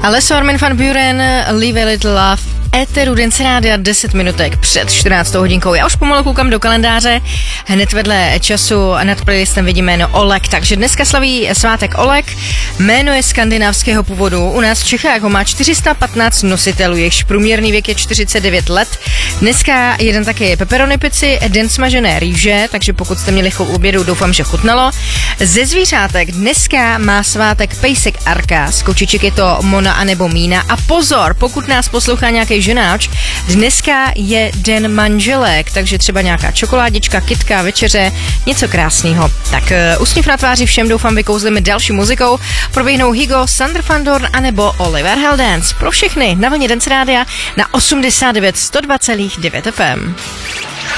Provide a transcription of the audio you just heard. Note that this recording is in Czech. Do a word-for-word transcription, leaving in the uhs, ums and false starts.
Alessio Armin van Buuren, Leave a Little Love, éteru Dance Rádia deset minutek před čtrnáctou hodinkou. Já už pomalu koukám do kalendáře, hned vedle času nad playlistem vidím jméno Oleg, takže dneska slaví svátek Oleg, jméno je skandinávského původu, u nás v Čechách ho má čtyři sta patnáct nositelů, jejichž průměrný věk je čtyřicet devět let. Dneska jeden také je pepperoni pici, den smažené rýže, takže pokud jste měli chuť obědu, doufám, že chutnalo. Ze zvířátek dneska má svátek pejsek Arka, z kočiček je to Mona anebo Mína a pozor, pokud nás poslouchá nějaký ženáč, dneska je den manželek, takže třeba nějaká čokoládička, kytka, večeře, něco krásného. Tak uh, úsměv na tváři všem, doufám, vykouzlíme další muzikou. Proběhnou Higo, Sander van Doorn anebo Oliver Heldens. Pro všechny na vlně Dance Rádia na osmdesát devět sto dva celá devět F M.